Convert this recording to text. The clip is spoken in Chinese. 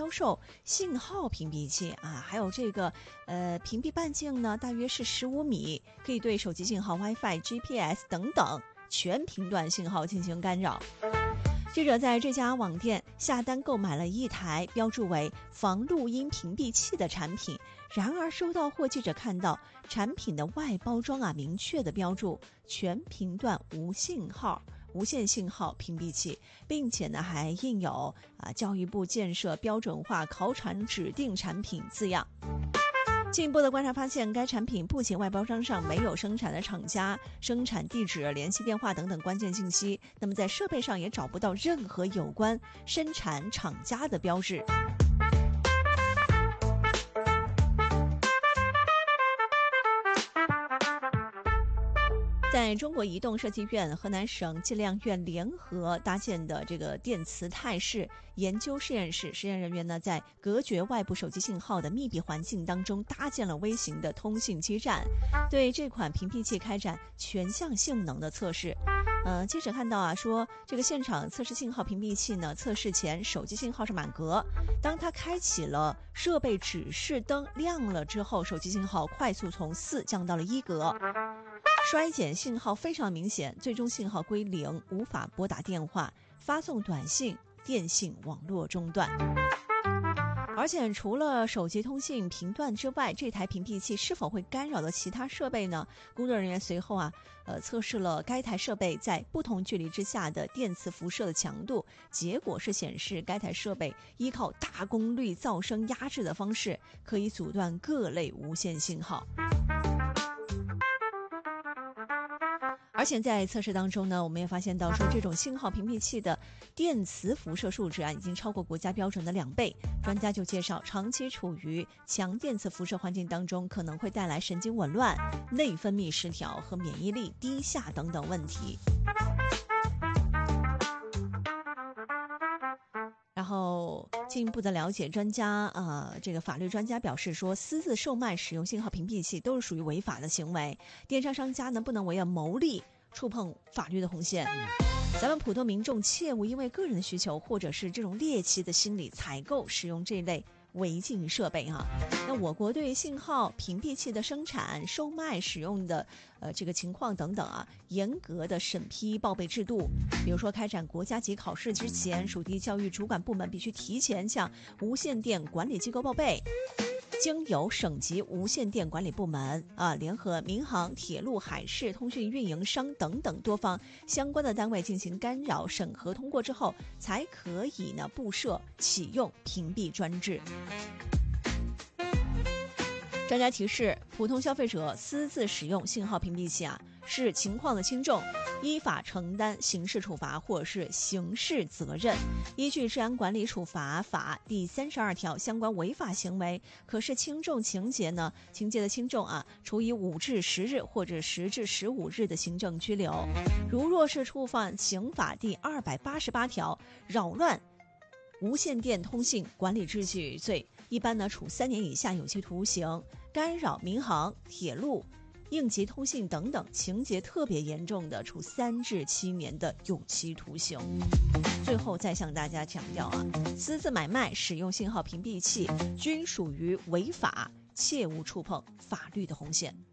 销售信号屏蔽器啊，还有这个屏蔽半径呢大约是15米，可以对手机信号、WiFi、GPS 等等全频段信号进行干扰。记者在这家网店下单购买了一台标注为防录音屏蔽器的产品，然而收到货，记者看到产品的外包装啊，明确的标注全频段无线信号屏蔽器，并且呢还印有教育部建设标准化考场指定产品字样。进一步的观察发现，该产品不仅外包装上没有生产的厂家、生产地址、联系电话等等关键信息，那么在设备上也找不到任何有关生产厂家的标志。在中国移动设计院、河南省计量院联合搭建的这个电磁态势研究实验室，实验人员呢在隔绝外部手机信号的密闭环境当中搭建了微型的通信基站，对这款屏蔽器开展全项性能的测试。记者看到说这个现场测试信号屏蔽器呢，测试前手机信号是满格，当它开启了设备指示灯亮了之后，手机信号快速从4降到了1格，衰减信号非常明显，最终信号归0，无法拨打电话、发送短信、电信网络中断。而且除了手机通信频段之外，这台屏蔽器是否会干扰到其他设备呢？工作人员随后测试了该台设备在不同距离之下的电磁辐射的强度，结果是显示该台设备依靠大功率噪声压制的方式，可以阻断各类无线信号。而且在测试当中呢，我们也发现到说，这种信号屏蔽器的电磁辐射数值已经超过国家标准的2倍。专家就介绍，长期处于强电磁辐射环境当中，可能会带来神经紊乱、内分泌失调和免疫力低下等等问题。然后进一步的了解，专家这个法律专家表示说，私自售卖使用信号屏蔽器都是属于违法的行为，电商商家呢不能为了牟利触碰法律的红线。咱们普通民众切勿因为个人的需求或者是这种猎奇的心理采购使用这类违禁设备那我国对信号屏蔽器的生产、售卖、使用的这个情况等等严格的审批报备制度。比如说开展国家级考试之前，属地教育主管部门必须提前向无线电管理机构报备，经由省级无线电管理部门联合民航、铁路、海事、通讯运营商等等多方相关的单位进行干扰审核通过之后，才可以呢布设启用屏蔽专制。专家提示，普通消费者私自使用信号屏蔽器是情况的轻重，依法承担刑事处罚或是刑事责任。依据《治安管理处罚法》第32条，相关违法行为可是轻重情节呢，情节的轻重处以5至10日或者10至15日的行政拘留。如若是触犯刑法第288条扰乱无线电通信管理秩序罪，一般呢处3年以下有期徒刑；干扰民航、铁路、应急通信等等情节特别严重的，处3至7年的有期徒刑。最后再向大家强调私自买卖、使用信号屏蔽器均属于违法，切勿触碰法律的红线。